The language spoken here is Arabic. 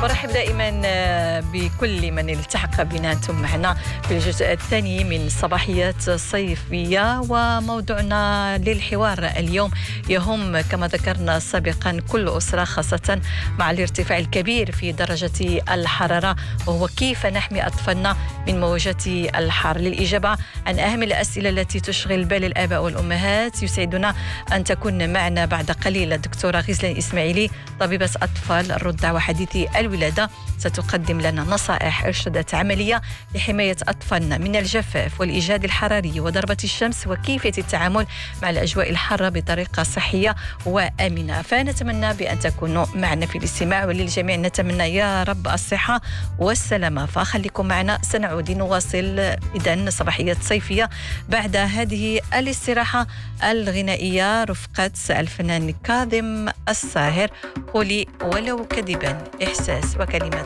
برحب دائما بكل من التحق بنا أنتم معنا في الجزء الثاني من صباحيات صيفية، وموضوعنا للحوار اليوم يهم كما ذكرنا سابقا كل أسرة، خاصة مع الارتفاع الكبير في درجة الحرارة، وهو كيف نحمي أطفالنا من موجات الحر. للإجابة عن أهم الأسئلة التي تشغل بال الآباء والأمهات يسعدنا أن تكون معنا بعد قليل الدكتورة غزلان إسماعيلي، طبيبة أطفال الرضع وحديثي الولادة، ستقدم لنا نصائح إرشادات عملية لحماية أطفالنا من الجفاف والإجهاد الحراري وضربة الشمس، وكيفية التعامل مع الأجواء الحارة بطريقة صحية وآمنة. فنتمنى بأن تكونوا معنا في الاستماع، وللجميع نتمنى يا رب الصحة والسلامة. فخليكم معنا، سنعود نواصل إذن صباحيات صيفية بعد هذه الاستراحة الغنائية رفقة الفنان كاظم الساهر. قولي ولو كذبا، إحساس وكلمات